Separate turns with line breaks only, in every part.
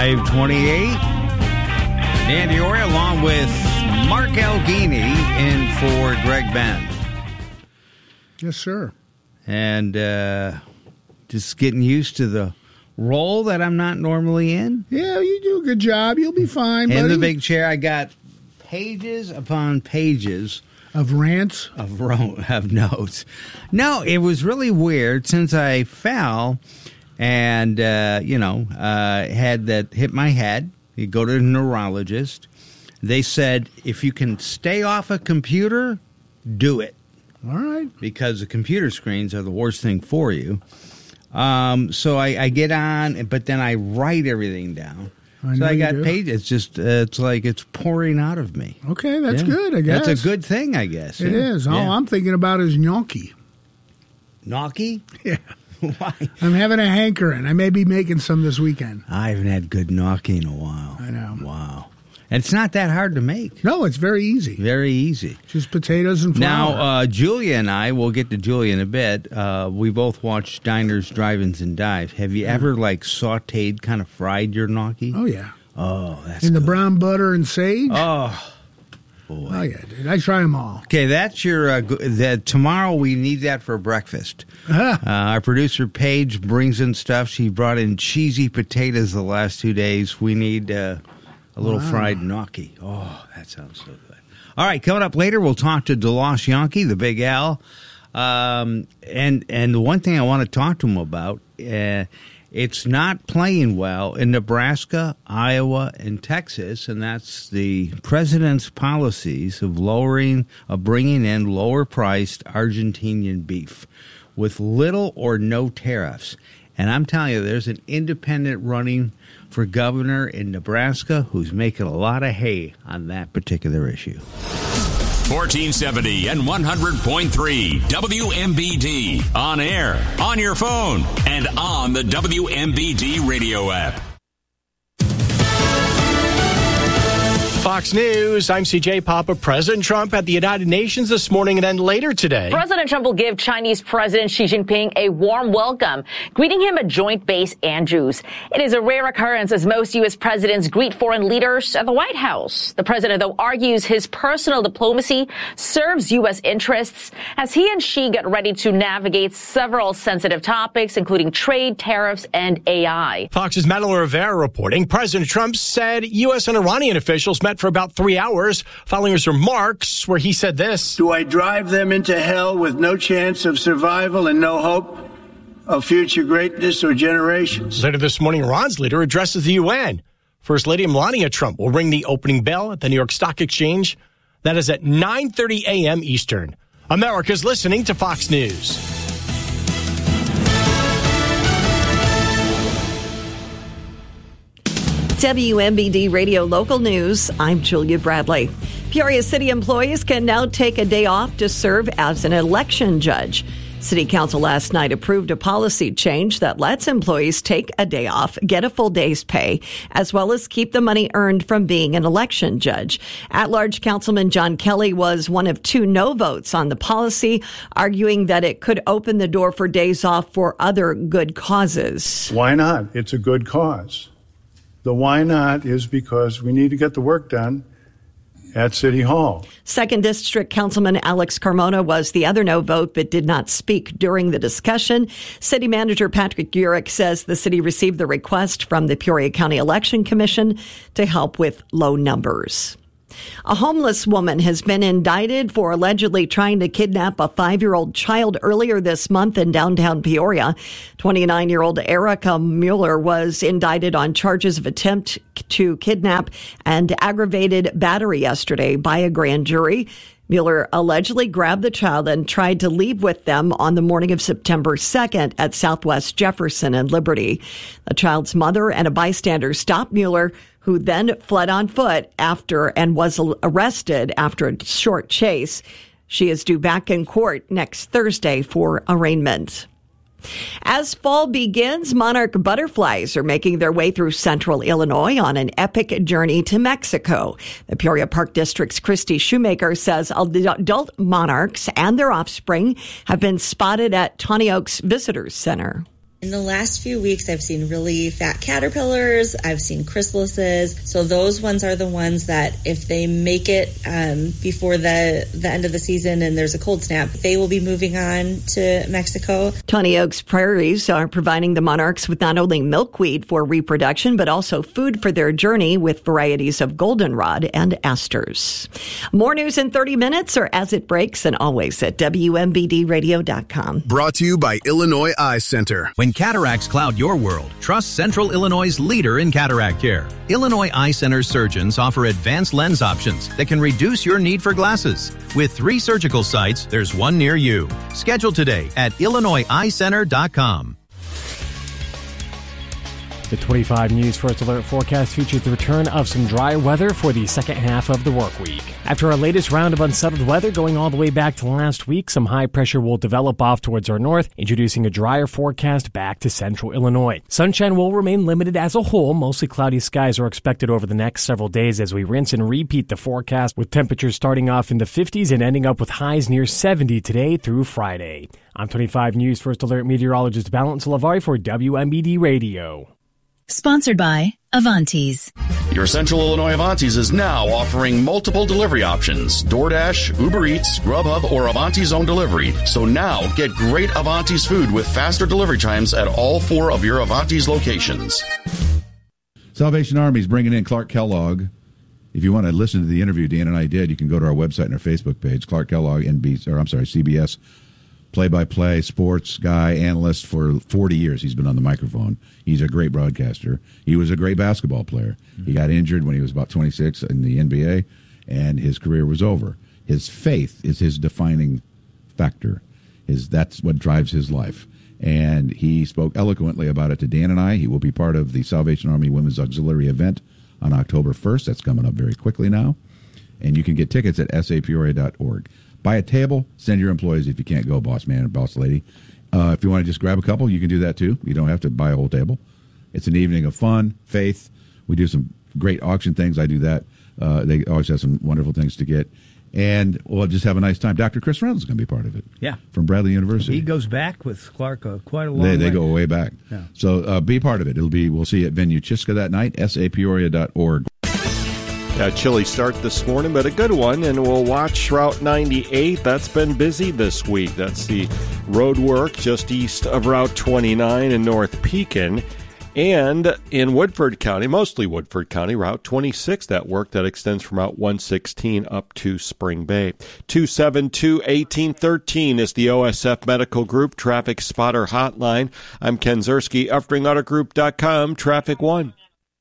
5:28. Dan Diori along with Mark Alghini in for Greg Ben.
Yes, sir.
And just getting used to the role that I'm not normally in.
Yeah, you do a good job. You'll be fine, buddy.
In the big chair, I got pages upon pages
of rants,
of notes. No, it was really weird since I fell and, had that hit my head. You go to a neurologist. They said, if you can stay off a computer, do it.
All right.
Because the computer screens are the worst thing for you. So I get on, but then I write everything down. I got paid. It's just, it's like it's pouring out of me.
Okay, that's good, I guess.
That's a good thing, I guess.
It is. All I'm thinking about is gnocchi.
Gnocchi?
Yeah.
Why?
I'm having a hankering. I may be making some this weekend.
I haven't had good gnocchi in a while.
I know.
Wow. And it's not that hard to make.
No, it's very easy.
Very easy.
Just potatoes and flour.
Now, Julia and I, we'll get to Julia in a bit, we both watch Diners, Drive-Ins, and Dive. Have you ever, sauteed, kind of fried your gnocchi?
Oh, yeah.
Oh, that's
in the
good.
brown butter and sage?
Oh, boy.
Oh, yeah, dude. I try them all.
Okay, that's your, tomorrow we need that for breakfast. Our producer, Paige, brings in stuff. She brought in cheesy potatoes the last 2 days. We need a little fried gnocchi. Oh, that sounds so good. All right, coming up later, we'll talk to DeLoss Yankee, the Big Al. And the one thing I want to talk to him about, it's not playing well in Nebraska, Iowa, and Texas, and that's the president's policies of bringing in lower-priced Argentinian beef with little or no tariffs. And I'm telling you, there's an independent running for governor in Nebraska who's making a lot of hay on that particular issue.
1470 and 100.3 WMBD. On air, on your phone, and on the WMBD radio app.
Fox News, I'm CJ Papa. President Trump at the United Nations this morning and then later today.
President Trump will give Chinese President Xi Jinping a warm welcome, greeting him at Joint Base Andrews. It is a rare occurrence as most U.S. presidents greet foreign leaders at the White House. The president, though, argues his personal diplomacy serves U.S. interests as he and Xi get ready to navigate several sensitive topics, including trade, tariffs, and AI.
Fox's Madeline Rivera reporting President Trump said U.S. and Iranian officials met for about 3 hours following his remarks where he said this.
Do I drive them into hell with no chance of survival and no hope of future greatness or generations?
Later this morning, Iran's leader addresses the UN. First Lady Melania Trump will ring the opening bell at the New York Stock Exchange. That is at 9:30 a.m. Eastern. America's listening to Fox News.
WMBD Radio Local News, I'm Julia Bradley. Peoria City employees can now take a day off to serve as an election judge. City Council last night approved a policy change that lets employees take a day off, get a full day's pay, as well as keep the money earned from being an election judge. At-large Councilman John Kelly was one of 2 no votes on the policy, arguing that it could open the door for days off for other good causes.
Why not? It's a good cause. The why not is because we need to get the work done at City Hall. 2nd
District Councilman Alex Carmona was the other no vote, but did not speak during the discussion. City Manager Patrick Urich says the city received the request from the Peoria County Election Commission to help with low numbers. A homeless woman has been indicted for allegedly trying to kidnap a 5-year-old child earlier this month in downtown Peoria. 29-year-old Erica Mueller was indicted on charges of attempt to kidnap and aggravated battery yesterday by a grand jury. Mueller allegedly grabbed the child and tried to leave with them on the morning of September 2nd at Southwest Jefferson and Liberty. The child's mother and a bystander stopped Mueller, who then fled on foot and was arrested after a short chase. She is due back in court next Thursday for arraignment. As fall begins, monarch butterflies are making their way through central Illinois on an epic journey to Mexico. The Peoria Park District's Christy Shoemaker says adult monarchs and their offspring have been spotted at Tawny Oaks Visitors Center.
In the last few weeks, I've seen really fat caterpillars. I've seen chrysalises. So those ones are the ones that if they make it before the end of the season and there's a cold snap, they will be moving on to Mexico.
Tawny Oaks Prairies are providing the monarchs with not only milkweed for reproduction, but also food for their journey with varieties of goldenrod and asters. More news in 30 minutes or as it breaks, and always at WMBDradio.com.
Brought to you by Illinois Eye Center.
When cataracts cloud your world, trust Central Illinois' leader in cataract care. Illinois Eye Center surgeons offer advanced lens options that can reduce your need for glasses. With 3 surgical sites, there's one near you. Schedule today at IllinoisEyeCenter.com.
The 25 News First Alert forecast features the return of some dry weather for the second half of the work week. After our latest round of unsettled weather going all the way back to last week, some high pressure will develop off towards our north, introducing a drier forecast back to central Illinois. Sunshine will remain limited as a whole. Mostly cloudy skies are expected over the next several days as we rinse and repeat the forecast, with temperatures starting off in the 50s and ending up with highs near 70 today through Friday. I'm 25 News First Alert meteorologist Balance Lavari for WMBD Radio.
Sponsored by Avantis.
Your Central Illinois Avantis is now offering multiple delivery options: DoorDash, Uber Eats, Grubhub, or Avantis Own Delivery. So now get great Avantis food with faster delivery times at all 4 of your Avantis locations.
Salvation Army is bringing in Clark Kellogg. If you want to listen to the interview Dan and I did, you can go to our website and our Facebook page. Clark Kellogg, CBS. Play-by-play sports guy, analyst for 40 years. He's been on the microphone. He's a great broadcaster. He was a great basketball player. He got injured when he was about 26 in the NBA, and his career was over. His faith is his defining factor. That's what drives his life. And he spoke eloquently about it to Dan and I. He will be part of the Salvation Army Women's Auxiliary event on October 1st. That's coming up very quickly now. And you can get tickets at sapeoria.org. Buy a table, send your employees if you can't go, boss man or boss lady. If you want to just grab a couple, you can do that too. You don't have to buy a whole table. It's an evening of fun, faith. We do some great auction things. I do that. They always have some wonderful things to get. And we'll just have a nice time. Dr. Chris Reynolds is going to be part of it.
Yeah.
From Bradley University.
He goes back with Clark quite a long way.
They go way back.
Yeah.
So be part of it. We'll see you at Venue Chiska that night, sapeoria.org.
A chilly start this morning, but a good one, and we'll watch Route 98. That's been busy this week. That's the road work just east of Route 29 in North Pekin. And in Woodford County, mostly Woodford County, Route 26, that work that extends from Route 116 up to Spring Bay. 272-1813 is the OSF Medical Group Traffic Spotter Hotline. I'm Ken Zerski, EffringAutoGroup.com, Traffic 1.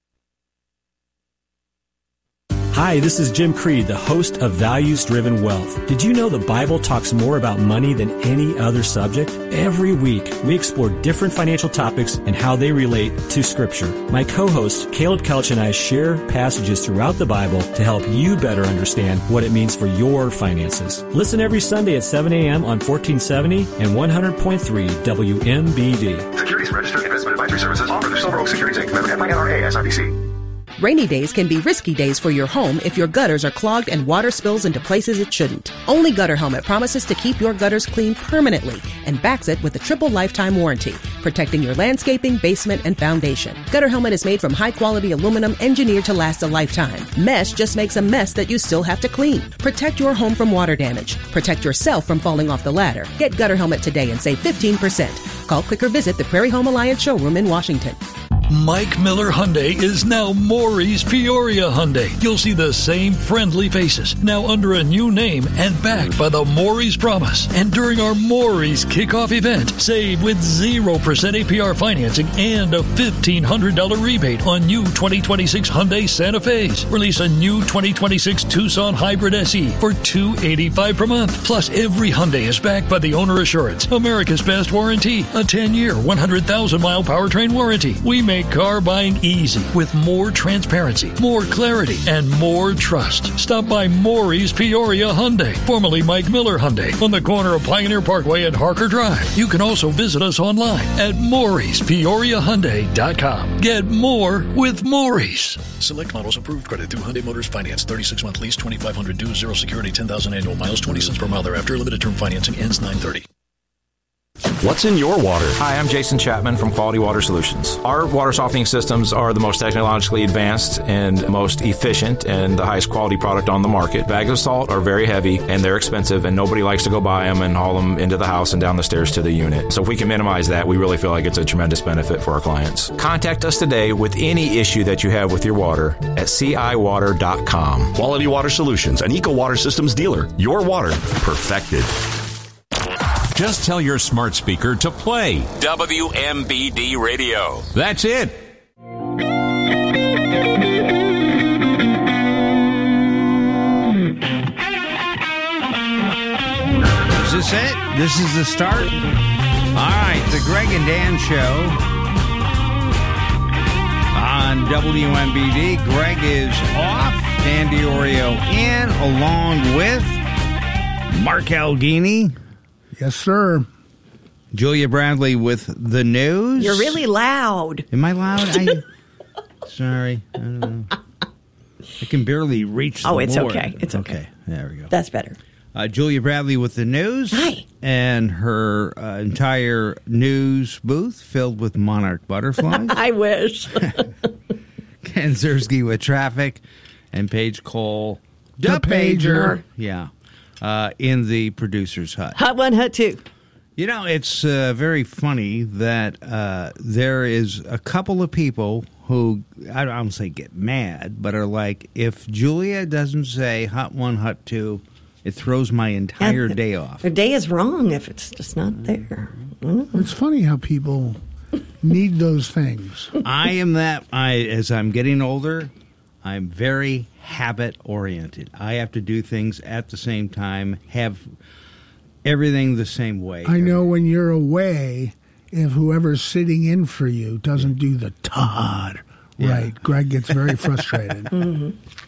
Hi, this is Jim Creed, the host of Values Driven Wealth. Did you know the Bible talks more about money than any other subject? Every week, we explore different financial topics and how they relate to Scripture. My co-host, Caleb Kelch, and I share passages throughout the Bible to help you better understand what it means for your finances. Listen every Sunday at 7 a.m. on 1470 and 100.3 WMBD.
Securities Registered Investment Advisory Services offered through Silver Oak Securities Inc. Member FINRA SIPC.
Rainy days can be risky days for your home if your gutters are clogged and water spills into places it shouldn't. Only Gutter Helmet promises to keep your gutters clean permanently and backs it with a triple lifetime warranty, protecting your landscaping, basement, and foundation. Gutter Helmet is made from high-quality aluminum engineered to last a lifetime. Mesh just makes a mess that you still have to clean. Protect your home from water damage. Protect yourself from falling off the ladder. Get Gutter Helmet today and save 15%. Call, click, or visit the Prairie Home Alliance showroom in Washington.
Mike Miller Hyundai is now Maury's Peoria Hyundai. You'll see the same friendly faces, now under a new name and backed by the Maury's Promise. And during our Maury's kickoff event, save with 0% APR financing and a $1,500 rebate on new 2026 Hyundai Santa Fe's. Release a new 2026 Tucson Hybrid SE for $285 per month. Plus, every Hyundai is backed by the Owner Assurance, America's best warranty, a 10-year, 100,000-mile powertrain warranty. We make car buying easy with more transparency, more clarity, and more trust. Stop by Maury's Peoria Hyundai, formerly Mike Miller Hyundai, on the corner of Pioneer Parkway and Harker Drive. You can also visit us online at MaurysPeoriaHyundai.com. Get more with Maury's.
Select models approved credit through Hyundai Motors Finance. 36-month lease, $2,500 due, 0 security, 10,000 annual miles, 20 cents per mile thereafter. Limited term financing ends 9/30.
What's in your water?
Hi, I'm Jason Chapman from Quality Water Solutions. Our water softening systems are the most technologically advanced and most efficient and the highest quality product on the market. Bags of salt are very heavy and they're expensive, and nobody likes to go buy them and haul them into the house and down the stairs to the unit. So if we can minimize that, we really feel like it's a tremendous benefit for our clients. Contact us today with any issue that you have with your water at ciwater.com.
Quality Water Solutions, an Eco Water Systems dealer. Your water perfected. Just tell your smart speaker to play WMBD Radio. That's it.
Is this it? This is the start? All right, the Greg and Dan Show on WMBD. Greg is off. Dan Diorio in, along with Mark Alghini.
Yes, sir.
Julia Bradley with the news.
You're really loud.
Am I loud? Sorry. I don't know. I can barely reach the
it's
board.
okay. It's okay.
There we go.
That's better.
Julia Bradley with the news.
Hi.
And her entire news booth filled with monarch butterflies.
I wish.
Ken Zersky with traffic. And Paige Cole.
The pager.
Yeah. In the producer's hut.
Hut 1, Hut 2.
You know, it's very funny that there is a couple of people who, I don't say get mad, but are like, if Julia doesn't say Hut 1, Hut 2, it throws my entire day off.
Their day is wrong if it's just not there.
It's funny how people need those things.
As I'm getting older, I'm very habit-oriented. I have to do things at the same time, have everything the same way.
I know when you're away, if whoever's sitting in for you doesn't do the Todd right, Greg gets very frustrated.
Mm-hmm.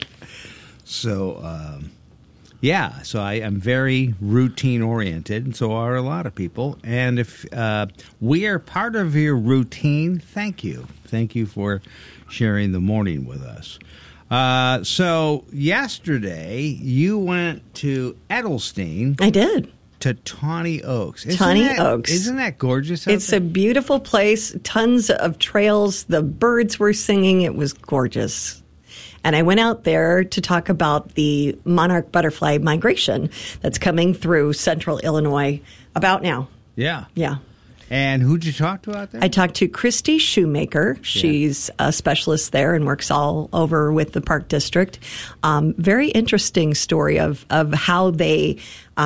So, so I am very routine-oriented, and so are a lot of people. And if we are part of your routine, thank you. Thank you for sharing the morning with us. So yesterday you went to Edelstein.
I did.
To Tawny Oaks.
Oaks.
Isn't that gorgeous?
It's a beautiful place. Tons of trails. The birds were singing. It was gorgeous. And I went out there to talk about the monarch butterfly migration that's coming through central Illinois about now.
Yeah.
Yeah.
And who'd you talk to out there?
I talked to Christy Shoemaker. She's a specialist there and works all over with the Park District. Very interesting story of how they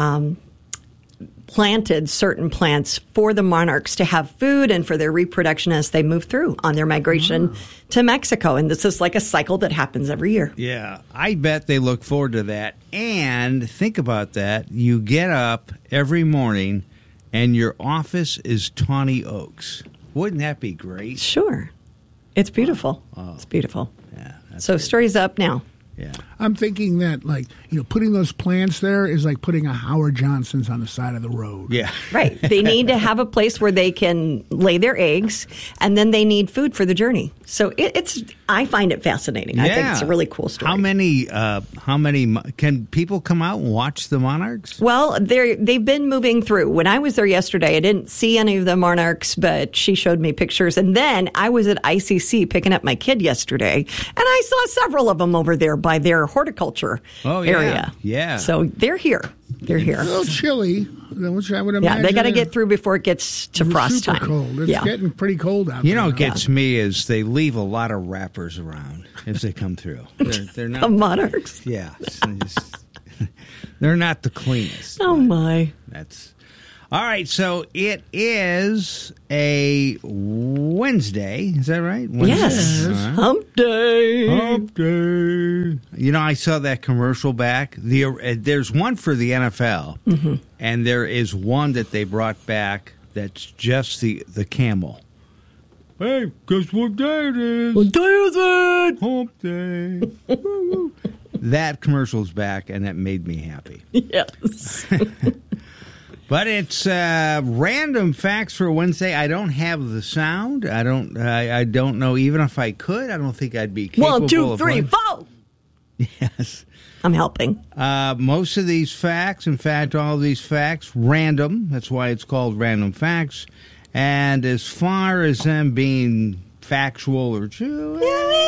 planted certain plants for the monarchs to have food and for their reproduction as they move through on their migration to Mexico. And this is like a cycle that happens every year.
Yeah, I bet they look forward to that. And think about that. You get up every morning and your office is Tawny Oaks. Wouldn't that be great?
Sure. It's beautiful.
Oh.
It's beautiful.
Yeah.
So story's up now.
Yeah.
I'm thinking that, putting those plants there is like putting a Howard Johnson's on the side of the road.
Yeah.
Right. They need to have a place where they can lay their eggs, and then they need food for the journey. So I find it fascinating.
Yeah.
I think it's a really cool story.
How many can people come out and watch the monarchs?
Well, they've been moving through. When I was there yesterday, I didn't see any of the monarchs, but she showed me pictures. And then I was at ICC picking up my kid yesterday, and I saw several of them over there by their horticulture area.
Yeah.
So they're here. They're here.
A little chilly, which I would imagine.
Yeah, they got to get through before it gets to frost
super
time.
Cold. It's getting pretty cold out
there.
You
know what gets me is they leave a lot of wrappers around as they come through. They're not
the monarchs.
Yeah. They're not the cleanest.
Oh, my.
That's... All right, so it is a Wednesday. Is that right? Wednesday.
Yes. Right. Hump day.
Hump day. You know, I saw that commercial back. There's one for the NFL, and there is one that they brought back that's just the camel. Hey, guess what day it is?
What day is it?
Hump day. That commercial's back, and that made me happy.
Yes.
But it's random facts for Wednesday. I don't have the sound. I don't know. Even if I could, I don't think I'd be capable.
1, 2, 3, 4.
Yes.
I'm helping.
Most of these facts, in fact, all of these facts, random. That's why it's called random facts. And as far as them being factual or true,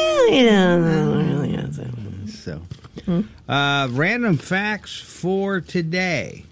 so random facts for today.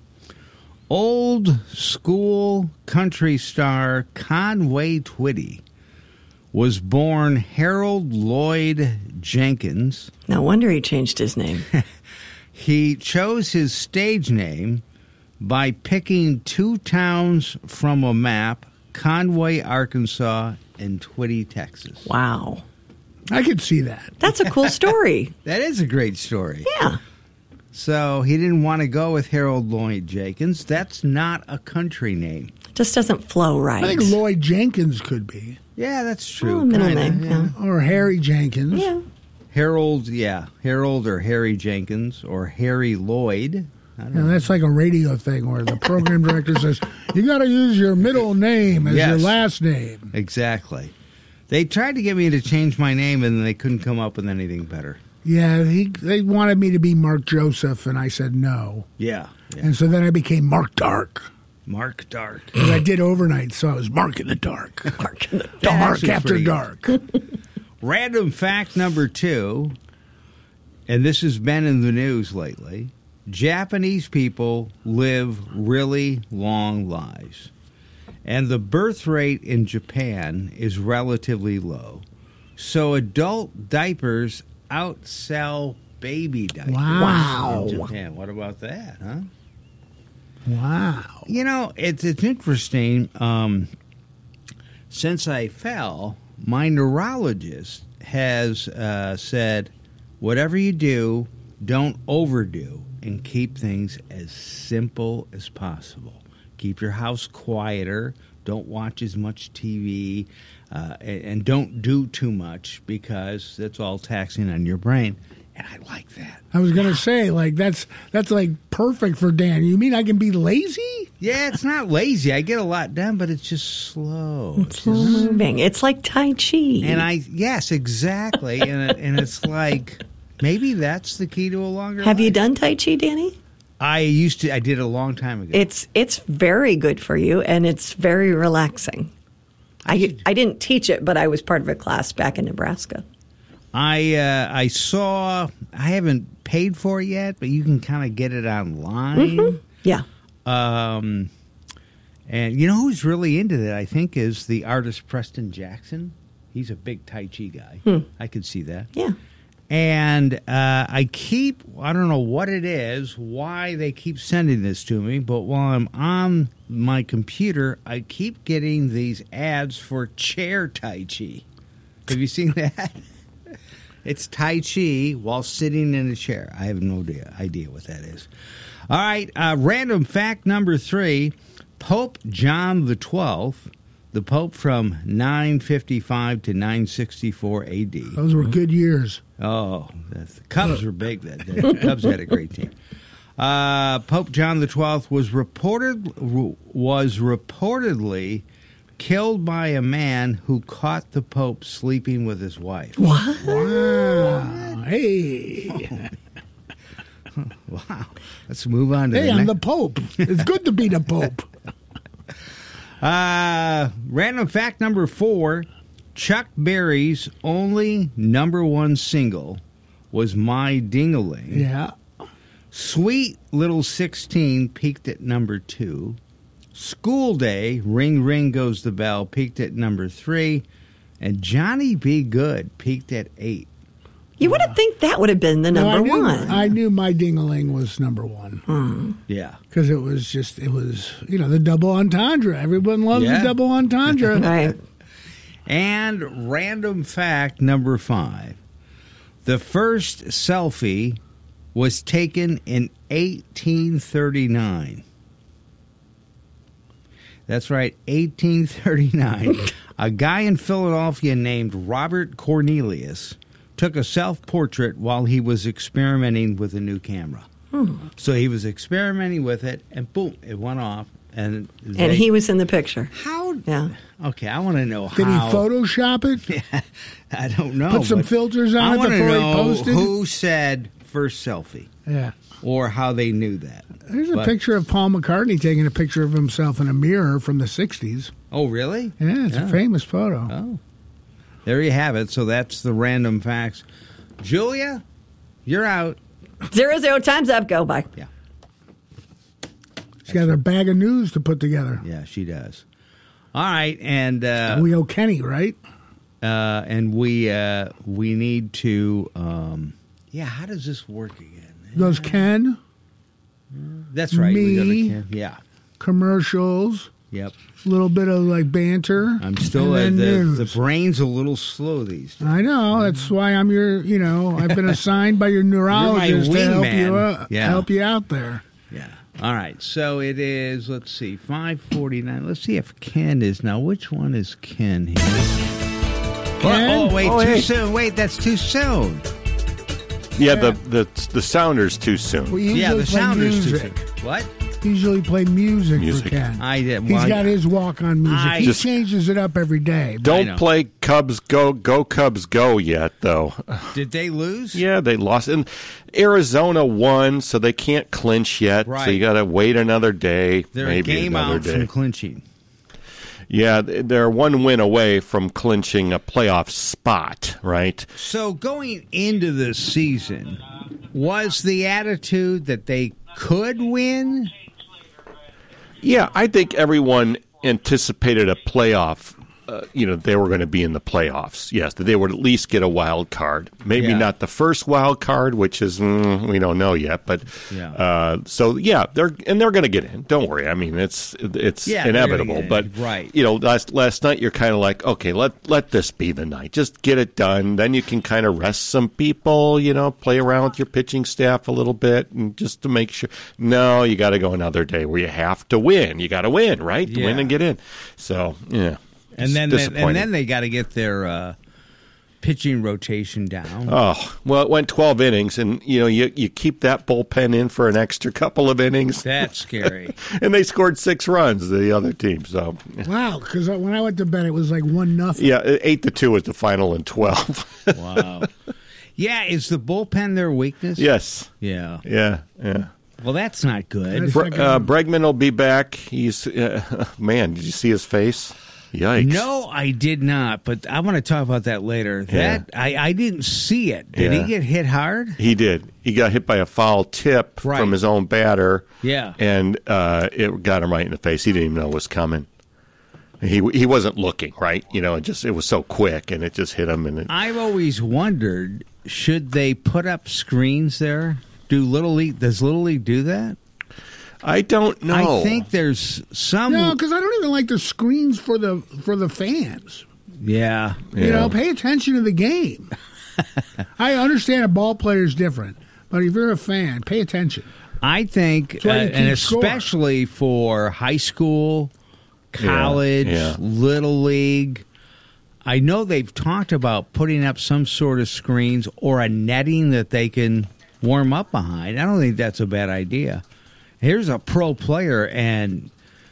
Old school country star Conway Twitty was born Harold Lloyd Jenkins.
No wonder he changed his name.
He chose his stage name by picking 2 towns from a map, Conway, Arkansas, and Twitty, Texas.
Wow.
I could see that.
That's a cool story.
That is a great story.
Yeah.
So he didn't want to go with Harold Lloyd Jenkins. That's not a country name.
Just doesn't flow right.
I think Lloyd Jenkins could be.
Yeah, that's true.
Oh, middle name. Yeah.
Or Harry Jenkins.
Yeah.
Harold or Harry Jenkins or Harry Lloyd. I don't know.
That's like a radio thing where the program director says, you got to use your middle name as your last name.
Exactly. They tried to get me to change my name, and they couldn't come up with anything better.
Yeah, they wanted me to be Mark Joseph, and I said no.
Yeah.
And so then I became Mark Dark.
Mark Dark.
Because I did overnight, so I was Mark in the Dark.
Mark in the
Dark. Mark after dark.
Random fact number 2, and this has been in the news lately. Japanese people live really long lives. And the birth rate in Japan is relatively low. So adult diapers outsell baby diapers in Japan. What about that, huh?
Wow.
You know, it's interesting. Since I fell, my neurologist has said, whatever you do, don't overdo and keep things as simple as possible. Keep your house quieter. Don't watch as much TV. And don't do too much because that's all taxing on your brain. And I like that.
I was going to say, like, that's like perfect for Dan. You mean I can be lazy?
Yeah, it's not lazy. I get a lot done, but it's just slow.
It's slow moving. It's like Tai Chi.
And yes, exactly. and it's like, maybe that's the key to a longer
Have
life.
you done Tai Chi, Danny?
I did a long time ago.
It's very good for you, and it's very relaxing. I didn't teach it, but I was part of a class back in Nebraska.
I haven't paid for it yet, but you can kind of get it online.
Mm-hmm. Yeah.
And you know who's really into that, I think, is the artist Preston Jackson. He's a big Tai Chi guy. I could see that.
Yeah.
And I don't know what it is, why they keep sending this to me, but while I'm on my computer, I keep getting these ads for chair Tai Chi. Have you seen that? It's Tai Chi while sitting in a chair. I have no idea what that is. All right, random fact number 3, Pope John XII, the Pope from 955 to 964 A.D.
Those were good years.
Oh, the Cubs were big that day. The Cubs had a great team. Pope John XII was reportedly killed by a man who caught the Pope sleeping with his wife.
What?
Wow. Hey.
Wow. Let's move on to
Hey, I'm the Pope. It's good to be the Pope.
Random fact number 4, Chuck Berry's only #1 single was My Ding-a-Ling.
Yeah.
Sweet Little 16 peaked at number 2. School Day, Ring Ring Goes the Bell, peaked at number 3. And Johnny Be Good peaked at 8.
You wouldn't think that would have been the number one.
I knew My Ding-a-Ling was #1.
Yeah.
Because it was, the double entendre. Everyone loves the double entendre.
Right.
And random fact number 5. The first selfie was taken in 1839. That's right, 1839. A guy in Philadelphia named Robert Cornelius took a self-portrait while he was experimenting with a new camera. So he was experimenting with it, and boom, it went off, And
he was in the picture.
How?
Yeah.
Okay, I want to know how.
Did he Photoshop it?
Yeah, I don't know.
Put some filters on it before he posted?
Who said first selfie?
Yeah.
Or how they knew that.
There's a picture of Paul McCartney taking a picture of himself in a mirror from the 60s.
Oh, really?
Yeah, it's a famous photo.
Oh. There you have it. So that's the random facts. Julia, you're out.
0-0, time's up. Go, bye.
Yeah.
She's got a bag of news to put together.
Yeah, she does. All right, and
we owe Kenny, right?
And we need to. How does this work again?
Goes Ken.
That's right.
Me.
We go to Ken. Yeah.
Commercials.
Yep.
A little bit of banter.
I'm still the brain's a little slow these days.
I know. That's why I'm your. I've been assigned by your neurologist to help you out there.
Yeah. All right, so it is, let's see, 5:49. Let's see if Ken is now. Which one is Ken here?
Ken?
Too soon. Wait, that's too soon.
Yeah, the sounder's too soon.
The
sounder's too soon. What?
Usually play music for Ken.
I did.
He's got his walk-on music. He changes it up every day.
Don't play Cubs Go Cubs Go yet, though.
Did they lose?
Yeah, they lost. And Arizona won, so they can't clinch yet.
Right.
So you got to wait another day.
They're
maybe
a game
another
out
day.
from clinching.
Yeah, they're one win away from clinching a playoff spot, right?
So going into the season, was the attitude that they could win?
Yeah, I think everyone anticipated a playoff. They were going to be in the playoffs. Yes, that they would at least get a wild card. Maybe not the first wild card, which is we don't know yet. But they're going to get in. Don't worry. I mean, it's inevitable. But
right.
Last night you're kind of like, okay, let this be the night. Just get it done. Then you can kind of rest some people. Play around with your pitching staff a little bit, and just to make sure. No, you got to go another day where you have to win. You got to win, right?
Yeah.
Win and get in. So yeah.
And then they got to get their pitching rotation down.
Oh, well, it went 12 innings, and you keep that bullpen in for an extra couple of innings.
That's scary.
And they scored 6 runs, the other team. So
wow, because when I went to bed, it was like 1-0.
Yeah, 8-2 was the final in 12.
Wow. Yeah, is the bullpen their weakness?
Yes.
Yeah.
Yeah.
Well, that's not good.
Bregman will be back. He's man. Did you see his face? Yikes.
No, I did not, but I want to talk about that later. I didn't see it. Did he get hit hard?
He did. He got hit by a foul tip from his own batter.
Yeah.
And it got him right in the face. He didn't even know it was coming. He wasn't looking, right? It was so quick, and it just hit him. And
I've always wondered, should they put up screens there? Does Little League do that?
I don't know.
I think there's some.
No, because I don't even like the screens for the fans.
Yeah.
Pay attention to the game. I understand a ball player is different, but if you're a fan, pay attention.
I think, and especially for high school, college, Little League, I know they've talked about putting up some sort of screens or a netting that they can warm up behind. I don't think that's a bad idea. Here's a pro player, and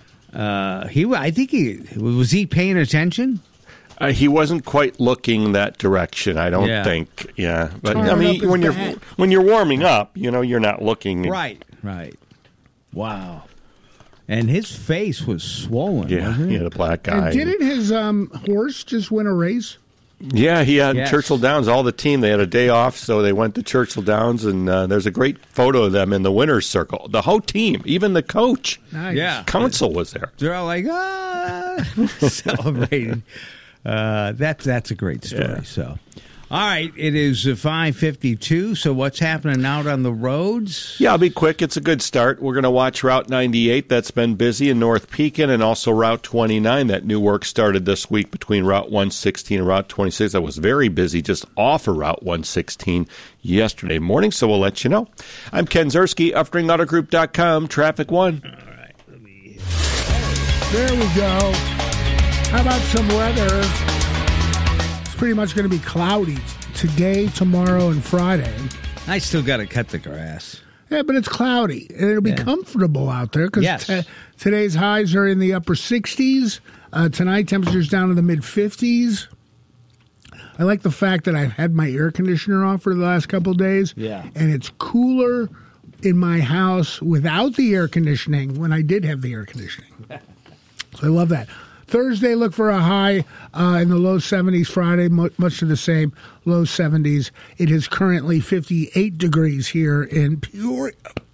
was he paying attention?
He wasn't quite looking that direction, I don't think. Yeah, but I mean, when you're warming up, you're not looking.
Right. Wow. And his face was swollen. Wasn't it?
Yeah, the black guy.
And didn't his horse just win a race?
Yeah, he had Churchill Downs, all the team. They had a day off, so they went to Churchill Downs, and there's a great photo of them in the winner's circle. The whole team, even the coach.
Nice.
Yeah.
Council was there.
They're all like, celebrating. That's a great story.
Yeah.
So, all right, it is 5:52. So what's happening out on the roads?
Yeah, I'll be quick. It's a good start. We're going to watch Route 98. That's been busy in North Pekin, and also Route 29. That new work started this week between Route 116 and Route 26. That was very busy just off of Route 116 yesterday morning, so we'll let you know. I'm Ken Zerski, UpstreamAutoGroup.com, Traffic 1.
All right,
There we go. How about some weather? Pretty much going to be cloudy today, tomorrow, and Friday.
I still got to cut the grass.
Yeah, but it's cloudy, and it'll be comfortable out there because today's highs are in the upper 60s. Tonight, temperatures down in the mid-50s. I like the fact that I've had my air conditioner off for the last couple of days, and it's cooler in my house without the air conditioning when I did have the air conditioning. So I love that. Thursday, look for a high in the low 70s. Friday, much of the same, low 70s. It is currently 58 degrees here in Peoria.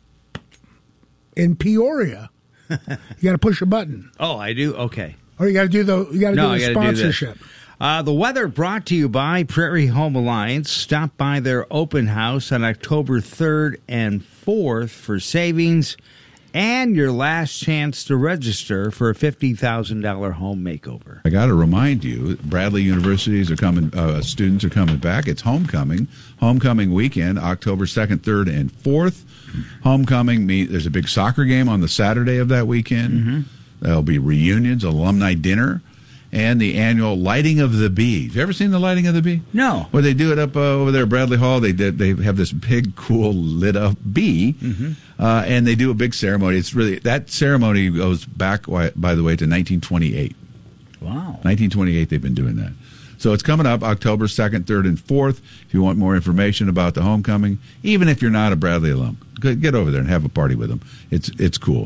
In Peoria. You got to push a button.
Oh, I do? Okay.
Or you got to do the sponsorship.
The weather brought to you by Prairie Home Alliance. Stop by their open house on October 3rd and 4th for savings and your last chance to register for a $50,000 home makeover.
I got to remind you, Bradley universities are coming. Students are coming back. It's homecoming weekend, October 2nd, 3rd, and 4th. Homecoming. There's a big soccer game on the Saturday of that weekend. Mm-hmm. There'll be reunions, alumni dinner, and the annual Lighting of the Bee. Have you ever seen the Lighting of the Bee?
No.
Well, they do it up over there at Bradley Hall. They have this big, cool, lit-up bee, and they do a big ceremony. It's really that ceremony goes back, by the way, to 1928.
Wow.
1928 they've been doing that. So it's coming up October 2nd, 3rd, and 4th. If you want more information about the homecoming, even if you're not a Bradley alum, get over there and have a party with them. It's cool.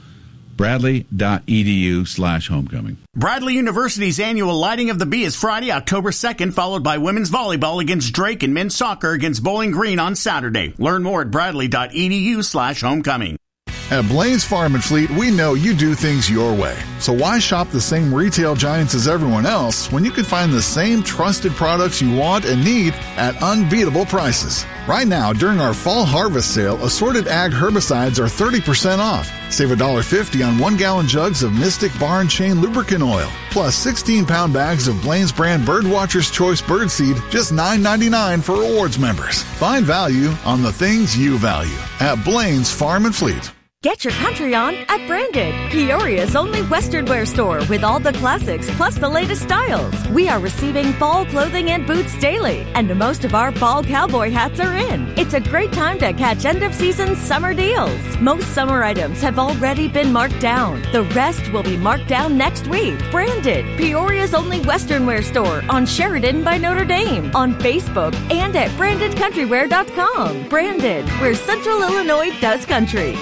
Bradley.edu/homecoming.
Bradley University's annual Lighting of the Bee is Friday, October 2nd, followed by women's volleyball against Drake and men's soccer against Bowling Green on Saturday. Learn more at bradley.edu/homecoming.
At Blaine's Farm and Fleet, we know you do things your way. So why shop the same retail giants as everyone else when you can find the same trusted products you want and need at unbeatable prices? Right now, during our fall harvest sale, assorted ag herbicides are 30% off. Save $1.50 on 1-gallon jugs of Mystic Bar and Chain lubricant oil, plus 16-pound bags of Blaine's brand Birdwatcher's Choice birdseed, just $9.99 for rewards members. Find value on the things you value at Blaine's Farm and Fleet.
Get your country on at Branded, Peoria's only Western wear store with all the classics plus the latest styles. We are receiving fall clothing and boots daily, and most of our fall cowboy hats are in. It's a great time to catch end-of-season summer deals. Most summer items have already been marked down. The rest will be marked down next week. Branded, Peoria's only Western wear store on Sheridan by Notre Dame, on Facebook, and at BrandedCountrywear.com. Branded, where Central Illinois does country.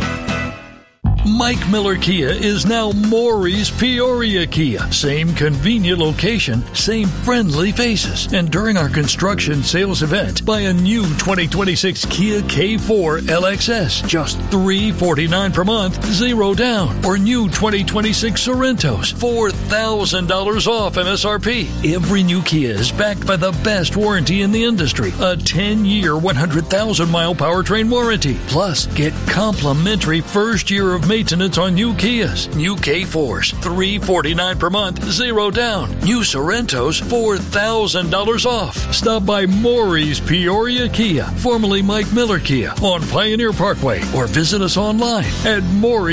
Mike Miller Kia is now Maury's Peoria Kia. Same convenient location, same friendly faces. And during our construction sales event, buy a new 2026 Kia K4 LXS, just $349 per month, 0 down. Or new 2026 Sorrentos, $4,000 off MSRP. Every new Kia is backed by the best warranty in the industry. A 10-year, 100,000-mile powertrain warranty. Plus, get complimentary first year of maintenance on new Kias. New K4s, $349 per month, 0 down. New Sorrentos, $4,000 off. Stop by Maury's Peoria Kia, formerly Mike Miller Kia, on Pioneer Parkway, or visit us online at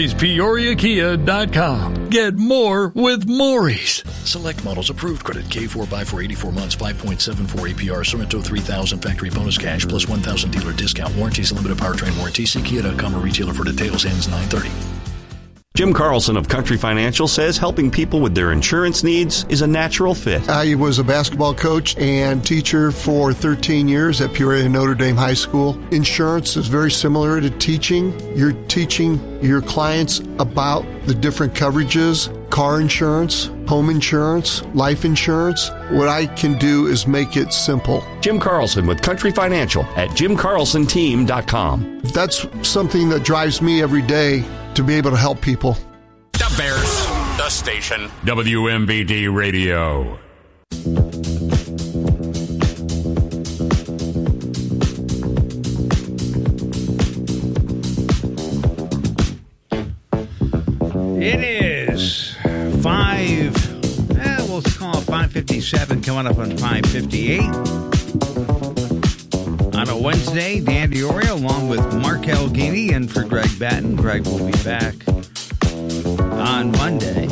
Maury'sPeoriaKia.com. Get more with Maury's.
Select models approved. Credit K4 buy for 84 months, 5.74 APR. Sorrento 3000 factory bonus cash plus 1,000 dealer discount. Warranties limited powertrain warranty. See Kia.com or retailer for details. Ends 9/30.
Jim Carlson of Country Financial says helping people with their insurance needs is a natural fit.
I was a basketball coach and teacher for 13 years at Peoria Notre Dame High School. Insurance is very similar to teaching. You're teaching your clients about the different coverages, car insurance, home insurance, life insurance. What I can do is make it simple.
Jim Carlson with Country Financial at JimCarlsonTeam.com.
That's something that drives me every day, to be able to help people.
The Bears, the station, WMBD Radio.
It is 5:57, coming up on 5:58. On a Wednesday, Dan Diorio along with Mark Elgini and for Greg Batten. Greg will be back on Monday.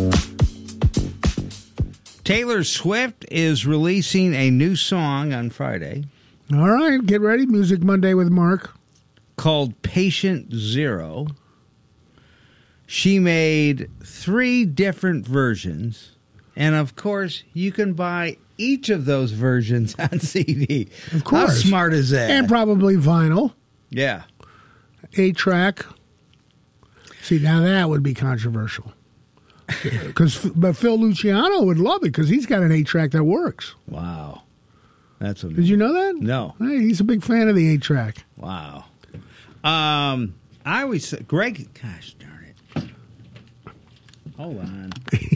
Taylor Swift is releasing a new song on Friday.
All right, get ready. Music Monday with Mark.
called Patient Zero. She made 3 different versions, and of course, you can buy each of those versions on CD.
Of course.
How smart is that?
And probably vinyl.
Yeah.
8-track. See, now that would be controversial. But Phil Luciano would love it because he's got an 8-track that works.
Wow. That's amazing.
Did you know that?
No.
Hey, he's a big fan of the 8-track.
Wow. I always say, Greg, gosh darn it. Hold on.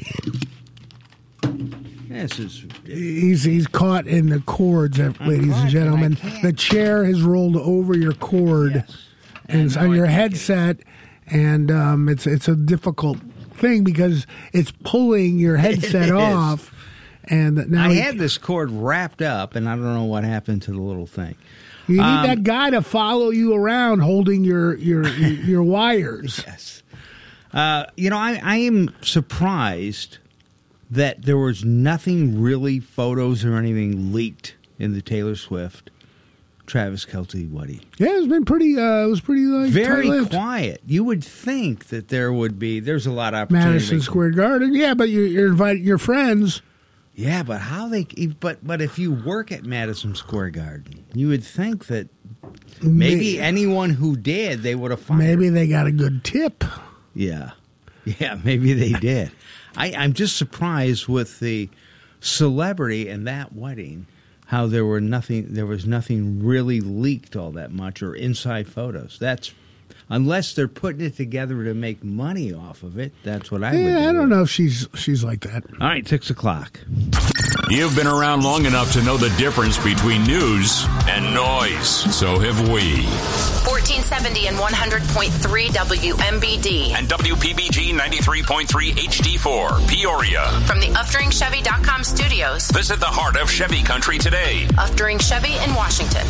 This is
he's caught in the cords, ladies and gentlemen. The chair has rolled over your cord, and it's on your headset, and it's a difficult thing because it's pulling your headset off. And now
I had this cord wrapped up, and I don't know what happened to the little thing.
You need that guy to follow you around holding your wires.
Yes. I am surprised that there was nothing really, photos or anything leaked in the Taylor Swift, Travis Kelce wedding.
Yeah, it's been pretty. It was pretty
very
tight-lipped.
quiet. You would think that there would be. There's a lot of opportunity.
Madison Square Garden. Yeah, but you're inviting your friends.
Yeah, but how they? But if you work at Madison Square Garden, you would think that maybe anyone who did, they would have found.
Maybe they got a good tip.
Yeah, maybe they did. I'm just surprised with the celebrity and that wedding, how there was nothing really leaked all that much or inside photos. That's unless they're putting it together to make money off of it. That's what I would do.
I don't know if she's like that.
All right, 6:00.
You've been around long enough to know the difference between news and noise. So have we.
1470 and 100.3 WMBD.
And WPBG 93.3 HD4, Peoria.
From the UfDringChevy.com studios.
Visit the heart of Chevy country today.
Uftring Chevy in Washington.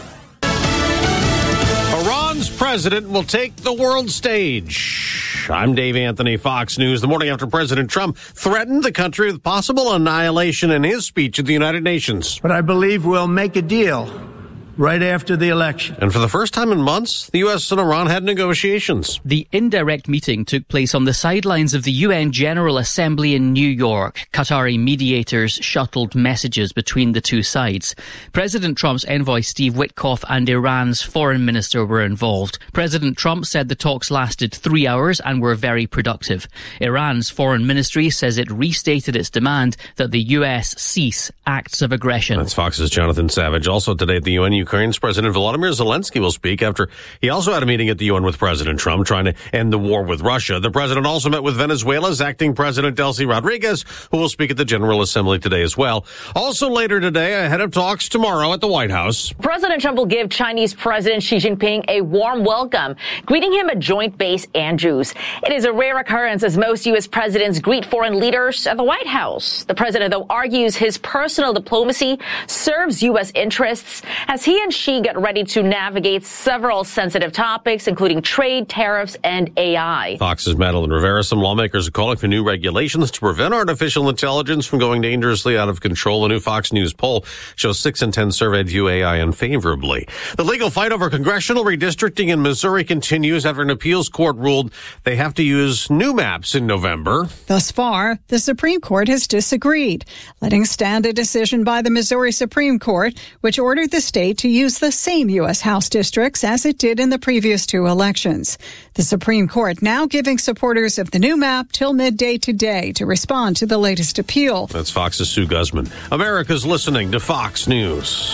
Iran's president will take the world stage. I'm Dave Anthony, Fox News. The morning after President Trump threatened the country with possible annihilation in his speech at the United Nations.
But I believe we'll make a deal right after the election.
And for the first time in months, the U.S. and Iran had negotiations.
The indirect meeting took place on the sidelines of the UN General Assembly in New York. Qatari mediators shuttled messages between the two sides. President Trump's envoy Steve Witkoff and Iran's foreign minister were involved. President Trump said the talks lasted 3 hours and were very productive. Iran's foreign ministry says it restated its demand that the U.S. cease acts of aggression.
That's Fox's Jonathan Savage. Also today at the UN, Ukraine's President Volodymyr Zelensky will speak after he also had a meeting at the UN with President Trump trying to end the war with Russia. The president also met with Venezuela's acting president Delcy Rodriguez, who will speak at the General Assembly today as well. Also later today, ahead of talks tomorrow at the White House.
President Trump will give Chinese President Xi Jinping a warm welcome, greeting him at Joint Base Andrews. It is a rare occurrence as most U.S. presidents greet foreign leaders at the White House. The president, though, argues his personal diplomacy serves U.S. interests as he and Xi get ready to navigate several sensitive topics, including trade, tariffs, and AI.
Fox's Madeline Rivera. Some lawmakers are calling for new regulations to prevent artificial intelligence from going dangerously out of control. A new Fox News poll shows 6 in 10 surveyed view AI unfavorably. The legal fight over congressional redistricting in Missouri continues after an appeals court ruled they have to use new maps in November.
Thus far, the Supreme Court has disagreed, letting stand a decision by the Missouri Supreme Court, which ordered the state to use the same U.S. House districts as it did in the previous 2 elections. The Supreme Court now giving supporters of the new map till midday today to respond to the latest appeal.
That's Fox's Sue Guzman. America's listening to Fox News.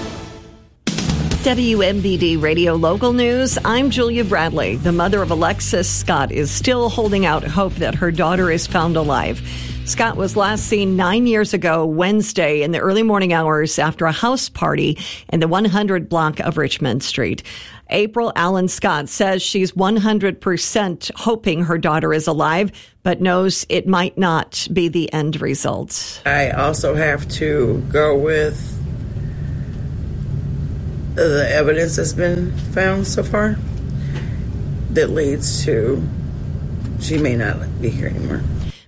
WMBD Radio Local News. I'm Julia Bradley. The mother of Alexis Scott is still holding out hope that her daughter is found alive. Scott was last seen 9 years ago, Wednesday, in the early morning hours after a house party in the 100 block of Richmond Street. April Allen Scott says she's 100% hoping her daughter is alive, but knows it might not be the end result.
I also have to go with the evidence that's been found so far that leads to she may not be here anymore.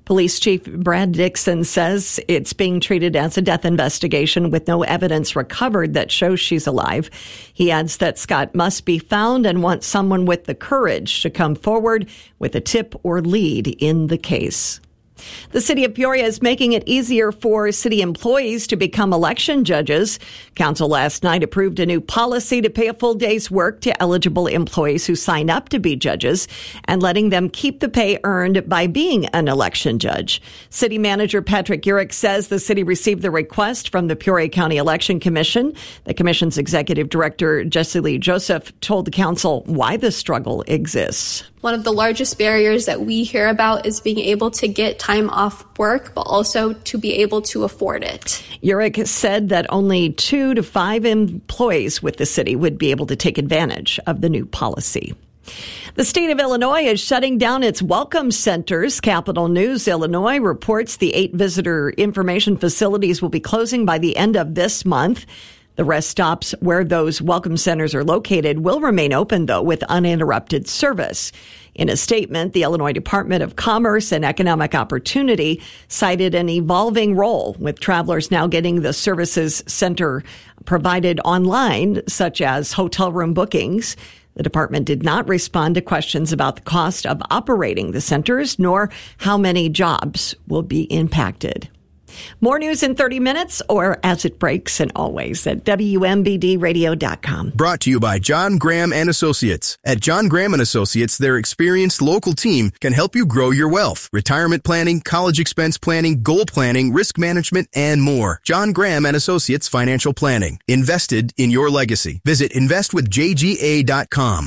Police Chief Brad Dixon says it's being treated as a death investigation with no evidence recovered that shows she's alive. He adds that Scott must be found and wants someone with the courage to come forward with a tip or lead in the case. The city of Peoria is making it easier for city employees to become election judges. Council last night approved a new policy to pay a full day's work to eligible employees who sign up to be judges and letting them keep the pay earned by being an election judge. City Manager Patrick Urick says the city received the request from the Peoria County Election Commission. The commission's executive director, Jessie Lee Joseph, told the council why the struggle exists.
One of the largest barriers that we hear about is being able to get time off work, but also to be able to afford it.
Urick said that only 2 to 5 employees with the city would be able to take advantage of the new policy. The state of Illinois is shutting down its welcome centers. Capital News Illinois reports the 8 visitor information facilities will be closing by the end of this month. The rest stops where those welcome centers are located will remain open, though, with uninterrupted service. In a statement, the Illinois Department of Commerce and Economic Opportunity cited an evolving role, with travelers now getting the services center provided online, such as hotel room bookings. The department did not respond to questions about the cost of operating the centers, nor how many jobs will be impacted. More news in 30 minutes or as it breaks, and always at WMBDradio.com.
Brought to you by John Graham and Associates. At John Graham and Associates, their experienced local team can help you grow your wealth. Retirement planning, college expense planning, goal planning, risk management, and more. John Graham and Associates Financial Planning. Invested in your legacy. Visit investwithjga.com.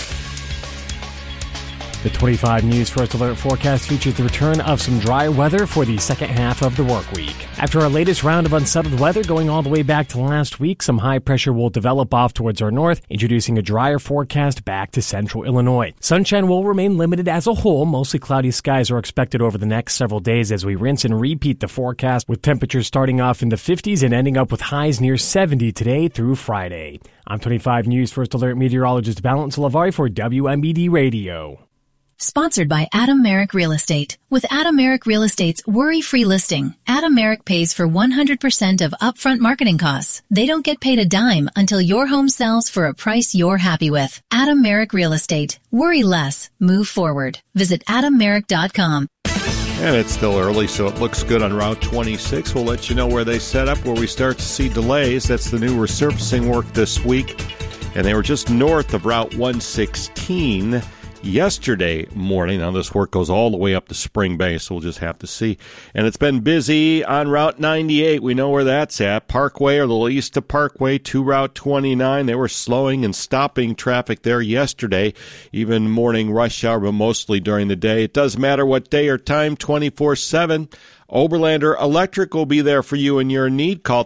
The 25 News First Alert forecast features the return of some dry weather for the second half of the work week. After our latest round of unsettled weather going all the way back to last week, some high pressure will develop off towards our north, introducing a drier forecast back to central Illinois. Sunshine will remain limited as a whole. Mostly cloudy skies are expected over the next several days as we rinse and repeat the forecast, with temperatures starting off in the 50s and ending up with highs near 70 today through Friday. I'm 25 News First Alert meteorologist Valence Lavari for WMBD Radio.
Sponsored by Adam Merrick Real Estate. With Adam Merrick Real Estate's worry-free listing, Adam Merrick pays for 100% of upfront marketing costs. They don't get paid a dime until your home sells for a price you're happy with. Adam Merrick Real Estate. Worry less. Move forward. Visit AdamMerrick.com.
And it's still early, so it looks good on Route 26. We'll let you know where they set up, where we start to see delays. That's the new resurfacing work this week. And they were just north of Route 116 yesterday morning. Now, this work goes all the way up to Spring Bay, so we'll just have to see. And it's been busy on Route 98. We know where that's at. Parkway, or a little east of Parkway, to Route 29. They were slowing and stopping traffic there yesterday, even morning rush hour, but mostly during the day. It doesn't matter what day or time, 24/7. Oberlander Electric will be there for you in your need. Call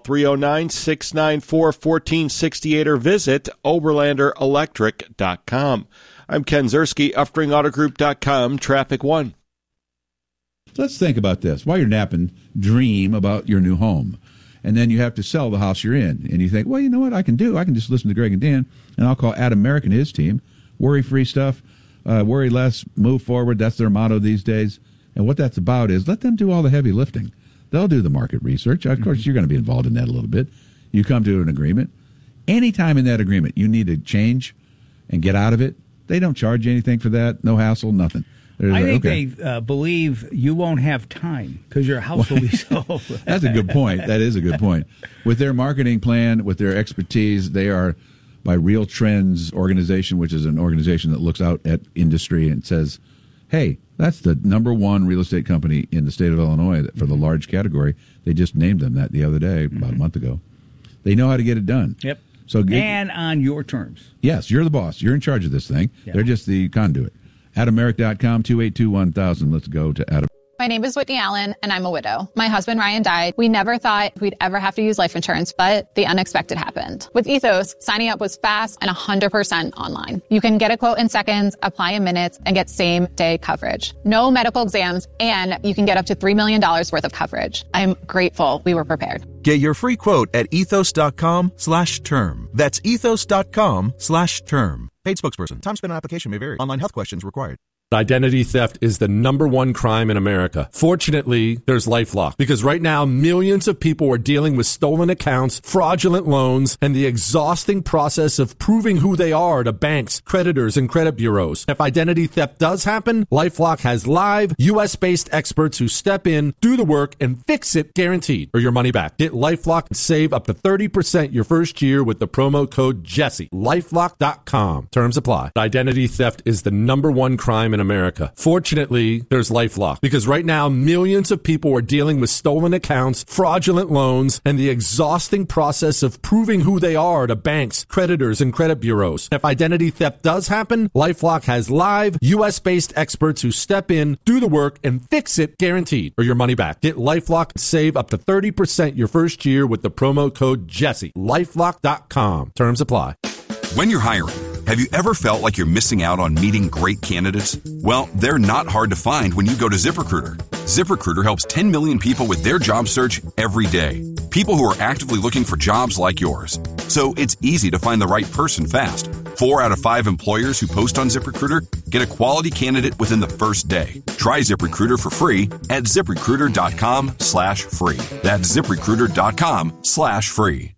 309-694-1468 or visit oberlanderelectric.com. I'm Ken Zerski, UffringAutoGroup.com, Traffic One.
Let's think about this. While you're napping, dream about your new home. And then you have to sell the house you're in. And you think, well, you know what I can do? I can just listen to Greg and Dan, and I'll call Adam Merrick and his team. Worry-free stuff, worry less, move forward. That's their motto these days. And what that's about is let them do all the heavy lifting. They'll do the market research. Of course, you're going to be involved in that a little bit. You come to an agreement. Anytime in that agreement you need to change and get out of it, they don't charge you anything for that. No hassle, nothing.
I think they believe you won't have time because your house will be sold.
That's a good point. That is a good point. With their marketing plan, with their expertise, they are by Real Trends organization, which is an organization that looks out at industry and says, hey, that's the number one real estate company in the state of Illinois for the large category. They just named them that the other day, about a month ago. They know how to get it done.
Yep.
So
and on your terms.
Yes, you're the boss. You're in charge of this thing. Yep. They're just the conduit. AdamMerrick.com, 282-1000. Let's go to Adam.
My name is Whitney Allen, and I'm a widow. My husband, Ryan, died. We never thought we'd ever have to use life insurance, but the unexpected happened. With Ethos, signing up was fast and 100% online. You can get a quote in seconds, apply in minutes, and get same-day coverage. No medical exams, and you can get up to $3 million worth of coverage. I'm grateful we were prepared.
Get your free quote at ethos.com/term. That's ethos.com/term. Paid spokesperson. Time spent on application may vary. Online health questions required.
Identity theft is the #1 crime in America. Fortunately, there's LifeLock, because right now millions of people are dealing with stolen accounts, fraudulent loans, and the exhausting process of proving who they are to banks, creditors, and credit bureaus. If identity theft does happen, LifeLock has live, U.S.-based experts who step in, do the work, and fix it guaranteed, or your money back. Get LifeLock and save up to 30% your first year with the promo code Jesse. LifeLock.com. Terms apply. Identity theft is the #1 crime in America. Fortunately, there's LifeLock, because right now millions of people are dealing with stolen accounts, fraudulent loans, and the exhausting process of proving who they are to banks, creditors, and credit bureaus. If identity theft does happen, LifeLock has live, U.S.-based experts who step in, do the work, and fix it guaranteed, or your money back. Get LifeLock and save up to 30% your first year with the promo code Jesse. LifeLock.com. Terms apply.
When you're hiring, have you ever felt like you're missing out on meeting great candidates? Well, they're not hard to find when you go to ZipRecruiter. ZipRecruiter helps 10 million people with their job search every day. People who are actively looking for jobs like yours. So it's easy to find the right person fast. 4 out of 5 employers who post on ZipRecruiter get a quality candidate within the first day. Try ZipRecruiter for free at ZipRecruiter.com/free. That's ZipRecruiter.com/free.